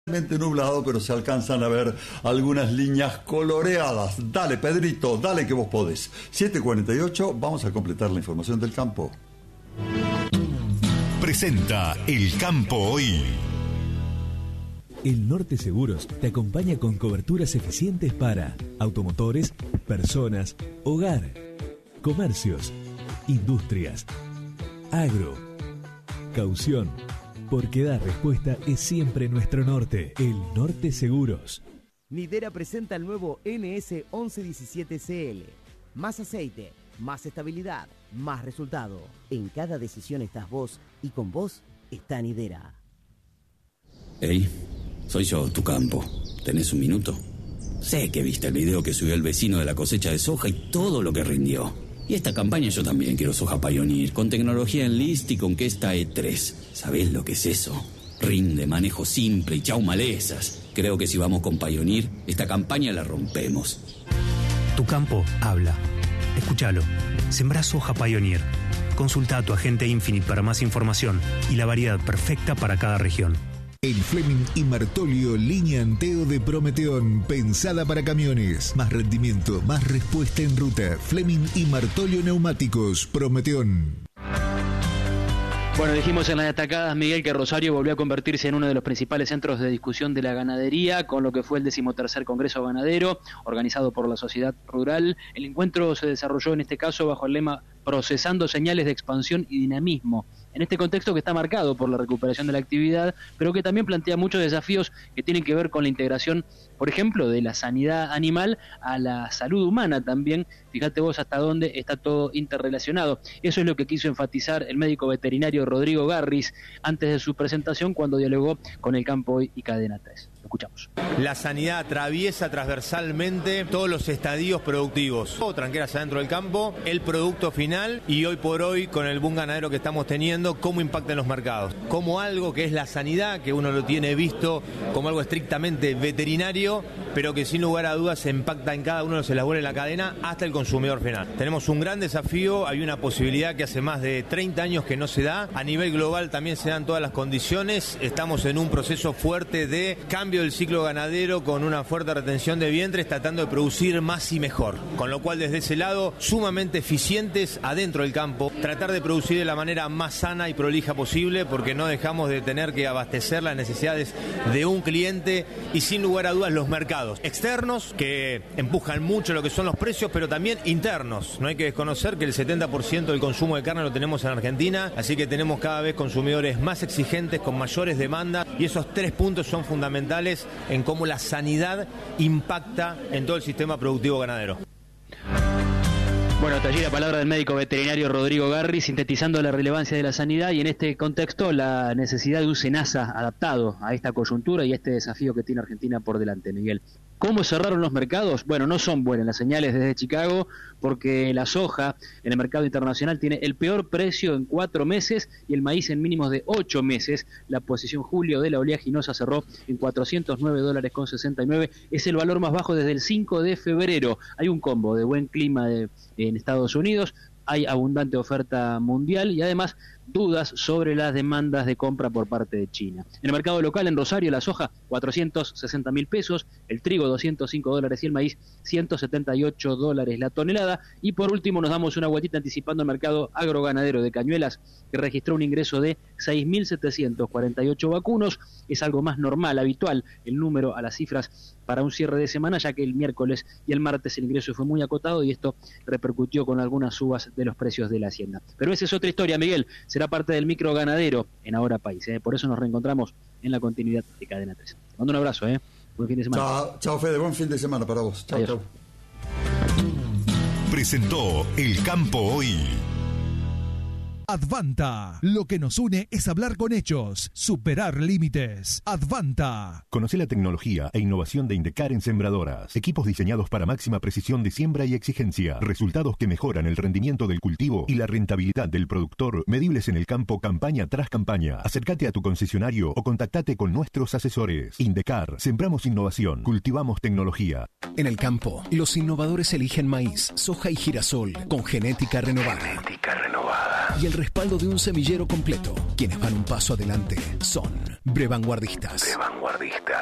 Nublado, pero se alcanzan a ver algunas líneas coloreadas. Dale, Pedrito, dale que vos podés. 7:48, vamos a completar la información del campo. Presenta El Campo Hoy. El Norte Seguros te acompaña con coberturas eficientes para automotores, personas, hogar, comercios, industrias, agro, caución. Porque dar respuesta es siempre nuestro norte. El Norte Seguros. Nidera presenta el nuevo NS 1117CL. Más aceite, más estabilidad, más resultado. En cada decisión estás vos y con vos está Nidera. Hey, soy yo, tu campo. ¿Tenés un minuto? Sé que viste el video que subió el vecino de la cosecha de soja y todo lo que rindió. Y esta campaña yo también quiero soja Pioneer, con tecnología Enlist y con Kesta E3. ¿Sabés lo que es eso? Rinde, manejo simple y chau malezas. Creo que si vamos con Pioneer, esta campaña la rompemos. Tu campo habla. Escúchalo. Sembrá soja Pioneer. Consulta a tu agente Infinite para más información y la variedad perfecta para cada región. El Fleming y Martolio línea Anteo de Prometeón, pensada para camiones. Más rendimiento, más respuesta en ruta. Fleming y Martolio Neumáticos, Prometeón. Bueno, dijimos en las destacadas, Miguel, que Rosario volvió a convertirse en uno de los principales centros de discusión de la ganadería, con lo que fue el 13º Congreso Ganadero, organizado por la Sociedad Rural. El encuentro se desarrolló en este caso bajo el lema Procesando señales de expansión y dinamismo, en este contexto que está marcado por la recuperación de la actividad, pero que también plantea muchos desafíos que tienen que ver con la integración, por ejemplo, de la sanidad animal a la salud humana también. Fíjate vos hasta dónde está todo interrelacionado. Eso es lo que quiso enfatizar el médico veterinario Rodrigo Garris antes de su presentación cuando dialogó con El Campo Hoy y Cadena 3. Lo escuchamos. La sanidad atraviesa transversalmente todos los estadios productivos. Tranqueras adentro del campo, el producto final y hoy por hoy con el boom ganadero que estamos teniendo, cómo impacta en los mercados. Como algo que es la sanidad, que uno lo tiene visto como algo estrictamente veterinario, pero que sin lugar a dudas se impacta en cada uno de los eslabones de la cadena hasta el consumidor final. Tenemos un gran desafío, hay una posibilidad que hace más de 30 años que no se da. A nivel global también se dan todas las condiciones. Estamos en un proceso fuerte de cambio del ciclo ganadero con una fuerte retención de vientres, tratando de producir más y mejor. Con lo cual, desde ese lado, sumamente eficientes adentro del campo, tratar de producir de la manera más sana y prolija posible, porque no dejamos de tener que abastecer las necesidades de un cliente y sin lugar a dudas los mercados externos que empujan mucho lo que son los precios, pero también internos. No hay que desconocer que el 70% del consumo de carne lo tenemos en Argentina, así que tenemos cada vez consumidores más exigentes, con mayores demandas, y esos 3 puntos son fundamentales en cómo la sanidad impacta en todo el sistema productivo ganadero. Bueno, hasta allí la palabra del médico veterinario Rodrigo Garri, sintetizando la relevancia de la sanidad y en este contexto la necesidad de un SENASA adaptado a esta coyuntura y a este desafío que tiene Argentina por delante, Miguel. ¿Cómo cerraron los mercados? Bueno, no son buenas las señales desde Chicago, porque la soja en el mercado internacional tiene el peor precio en 4 meses y el maíz en mínimos de 8 meses. La posición julio de la oleaginosa cerró en $409.69. Es el valor más bajo desde el 5 de febrero. Hay un combo de buen clima en Estados Unidos, hay abundante oferta mundial y además dudas sobre las demandas de compra por parte de China. En el mercado local, en Rosario, la soja, $460.000, el trigo, $205 y el maíz, $178 la tonelada. Y por último, nos damos una vueltita anticipando el mercado agroganadero de Cañuelas, que registró un ingreso de 6.748 vacunos. Es algo más normal, habitual, el número a las cifras para un cierre de semana, ya que el miércoles y el martes el ingreso fue muy acotado y esto repercutió con algunas subas de los precios de la hacienda. Pero esa es otra historia, Miguel. Será parte del micro ganadero en Ahora País. Por eso nos reencontramos en la continuidad de Cadena 3. Te mando un abrazo. Buen fin de semana. Chao, Fede. Buen fin de semana para vos. Chao, chao. Presentó El Campo Hoy. Advanta. Lo que nos une es hablar con hechos, superar límites. Advanta. Conoce la tecnología e innovación de Indecar en sembradoras. Equipos diseñados para máxima precisión de siembra y exigencia. Resultados que mejoran el rendimiento del cultivo y la rentabilidad del productor, medibles en el campo campaña tras campaña. Acércate a tu concesionario o contactate con nuestros asesores. Indecar. Sembramos innovación. Cultivamos tecnología. En el campo, los innovadores eligen maíz, soja y girasol con genética renovada. y el respaldo de un semillero completo. Quienes van un paso adelante son Brevanguardistas.